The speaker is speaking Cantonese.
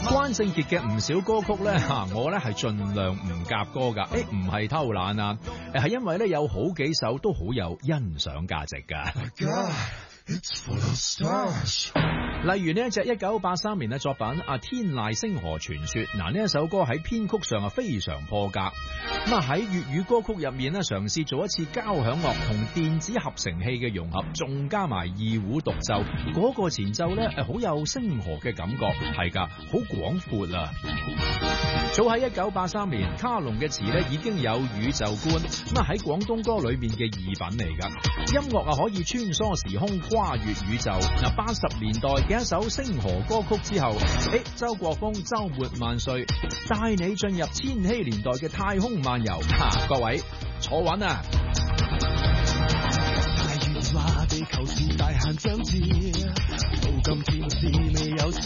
關正傑嘅唔少歌曲咧我咧係盡量唔夾歌噶，唔係偷懶啊，係因為咧有好幾首都好有欣賞價值噶。例如呢一隻1983年嘅作品《天籟星河傳說》，呢一首歌喺編曲上非常破格，咁喺粵語歌曲入面咧嘗試做一次交響樂同電子合成器嘅融合，仲加埋二胡獨奏，嗰個前奏咧好有星河嘅感覺，係噶，好廣闊啊！早喺1983年，卡龍嘅詞咧已經有宇宙觀，喺廣東歌裏面嘅異品嚟噶，音樂可以穿梭時空，跨越宇宙。80年代嘅一首星河歌曲之後，周國峰周末萬歲，帶你進入千禧年代嘅太空漫遊。各位坐穩啊！ 大月話地球是大限將至，到今天是未有事，